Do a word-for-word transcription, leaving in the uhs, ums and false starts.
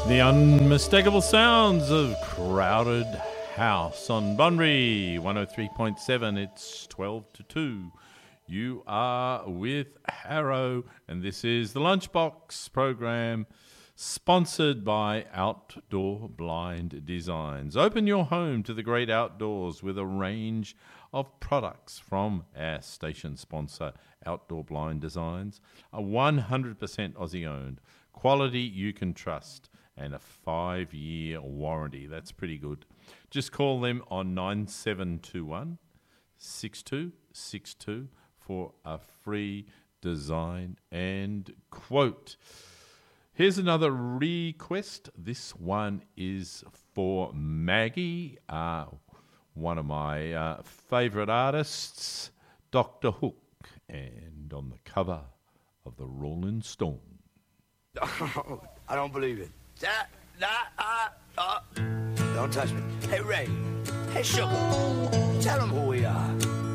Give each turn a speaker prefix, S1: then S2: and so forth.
S1: The unmistakable sounds of Crowded House on Bunbury one oh three point seven. It's twelve to two. You are with Harrow, and this is the Lunchbox program sponsored by Outdoor Blind Designs. Open your home to the great outdoors with a range of products from our station sponsor, Outdoor Blind Designs, a one hundred percent Aussie-owned, quality you can trust, and a five-year warranty. That's pretty good. Just call them on nine seven two one, six two six two for a free design and quote. Here's another request. This one is for Maggie, uh, one of my uh, favourite artists, Doctor Hook, and on the cover of the Rolling Stone.
S2: Oh, I don't believe it. That, that, uh, uh. Don't touch me. Hey, Ray. Hey, Sugar. Tell them who we are.